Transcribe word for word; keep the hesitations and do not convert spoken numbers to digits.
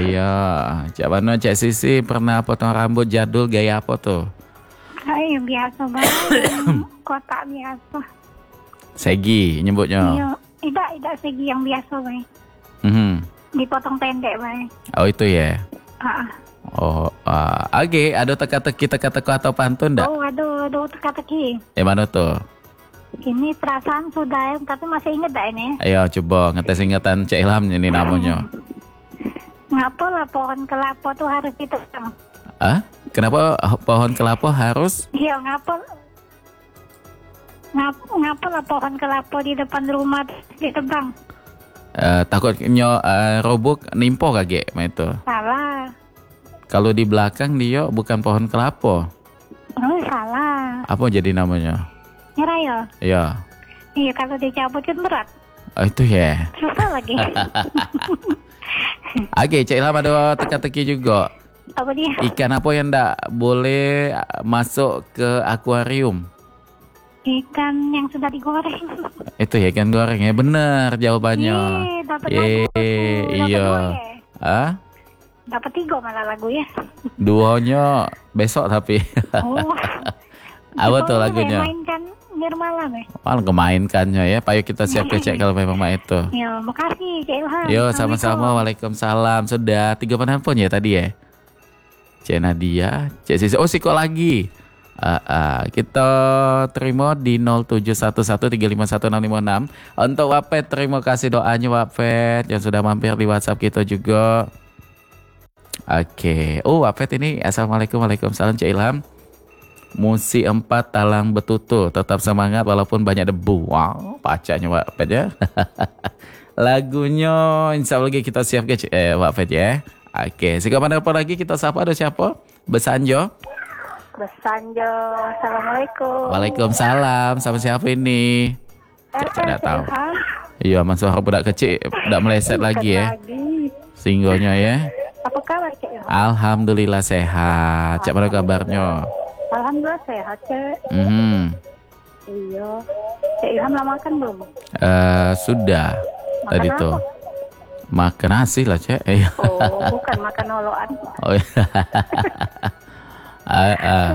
Iya, Cak mana Cak Sisi pernah potong rambut jadul gaya apa tuh? Ay, biasa banget. Kotak biasa. Segi nyebutnya. Iya, tidak, tidak segi yang biasa, Bay. Mhm. Dipotong pendek, Bay. Oh itu ya. Ah. Oh, uh, oke. Ada teka-teki teka-teki atau pantun enggak? Oh, aduh, aduh, teka-teki. Yang mana tuh? Ini perasaan sudah, tapi masih ingat tak ini? Ayo coba ngetes ingatan Cak Ilham ini namanya. Ngapa lah pohon kelapa tuh harus ditebang? Ah? Kenapa pohon kelapa harus? Iya, ngapa? Ngapa, ngapa lah pohon kelapa di depan rumah ditebang? Uh, takutnya uh, robok nimpo kagak itu. Salah. Kalau di belakang dia bukan pohon kelapa. Oh, salah. Apa jadi namanya? Nyerah ya? Iya. Iya, kalau dicabut kan berat. Oh itu ya. Susah lagi. Oke, Cak Ilham ada teka-teki juga. Apa dia? Ikan apa yang tak boleh masuk ke akuarium? Ikan yang sudah digoreng. Itu ya ikan goreng ya, bener jawabannya. Yeay, dapat Yeay, lagu. Dapat iya. dua ya? Ah? Dapat tiga malah lagu ya. Duonya besok tapi. Oh. Apa tuh lagunya? Mainkan Nirmala nih. Malah kemainkannya ya. Payo kita siap cek kalau memang itu. Ya, makasih Cak Ilham. Yo, sama-sama. Waalaikumsalam. Sudah tiga penelpon ya tadi ya. Cek Nadia, Cek Sisi. Oh, Siko lagi. Uh, uh, kita terima di nol tujuh satu satu tiga lima satu enam lima enam. Untuk Wapet, terima kasih doanya Wapet yang sudah mampir di WhatsApp kita juga. Oke. Okay. Oh, Wapet ini. Assalamualaikum. Waalaikumsalam Cak Ilham. Musi empat talang betutu. Tetap semangat walaupun banyak debu. Wow, pacanya Wapet ya. Lagunya insya Allah kita siap ke eh, Wapet ya. Oke. Okay. Sekarang apa lagi kita sapa ada siapa? Besanjo. Besanjo. Assalamualaikum. Waalaikumsalam. Sama siapa ini? Eh, Tidak tahu. Ilham. Iya, Mas Wahab budak kecil, budak meleset lagi ya. Lagi. Singgonya ya. Apa kabar Cak Ilham? Alhamdulillah sehat. Cak mana kabarnya? Alhamdulillah sehat Cak. Mhm. Iya. Cak Ilham lah makan belum? Eh, sudah. Makan Tadi apa? tuh. Makan nasi lah, Cek. Iya. Oh, bukan makan oloan. Oh iya. Ah, ah.